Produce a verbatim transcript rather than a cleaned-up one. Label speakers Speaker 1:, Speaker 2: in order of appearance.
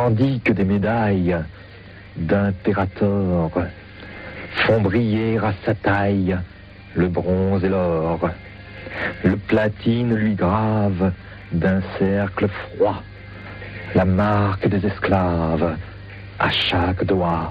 Speaker 1: tandis que des médailles d'impérator font briller à sa taille le bronze et l'or. Le platine lui grave d'un cercle froid la marque des esclaves à chaque doigt.